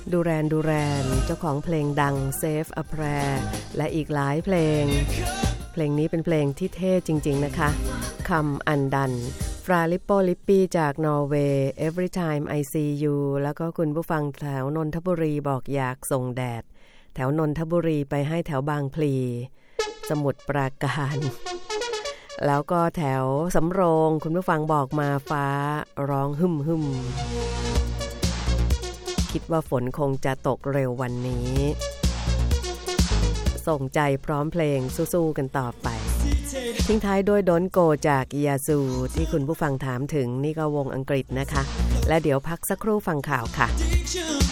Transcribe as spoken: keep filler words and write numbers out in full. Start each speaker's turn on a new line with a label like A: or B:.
A: ดูแรนดูแรนเจ้าของเพลงดัง Save a Prayer และอีกหลายเพลงเพลงนี้เป็นเพลงที่เท่จริงๆนะคะคำอันดันฟราลิปโปลิปปี้จากนอร์เวย์ Every Time I See You แล้วก็คุณผู้ฟังแถวนนทบุรีบอกอยากส่งแดดแถวนนทบุรีไปให้แถวบางพลีสมุทรปราการแล้วก็แถวสำโรงคุณผู้ฟังบอกมาฟ้าร้องหึ่มหึ่มคิดว่าฝนคงจะตกเร็ววันนี้ส่งใจพร้อมเพลงสู้ๆกันต่อไปทิ้งท้ายด้วยดอนโกจากอิยาซูที่คุณผู้ฟังถามถึงนี่ก็วงอังกฤษนะคะและเดี๋ยวพักสักครู่ฟังข่าวค่ะ